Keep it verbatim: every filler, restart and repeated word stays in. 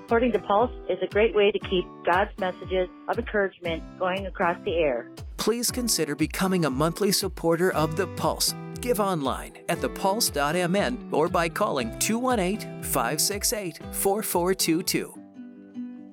Supporting the Pulse is a great way to keep God's messages of encouragement going across the air. Please consider becoming a monthly supporter of The Pulse. Give online at the pulse dot m n or by calling two one eight, five six eight, four four two two.